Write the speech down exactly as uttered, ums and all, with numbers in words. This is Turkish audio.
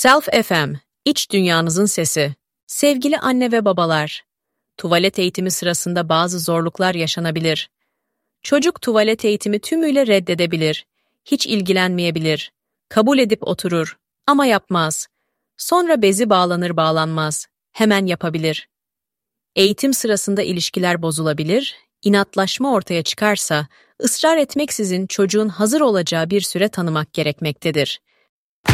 Self F M, iç dünyanızın sesi. Sevgili anne ve babalar, tuvalet eğitimi sırasında bazı zorluklar yaşanabilir. Çocuk tuvalet eğitimi tümüyle reddedebilir, hiç ilgilenmeyebilir, kabul edip oturur ama yapmaz. Sonra bezi bağlanır bağlanmaz, hemen yapabilir. Eğitim sırasında ilişkiler bozulabilir, inatlaşma ortaya çıkarsa, ısrar etmeksizin çocuğun hazır olacağı bir süre tanımak gerekmektedir.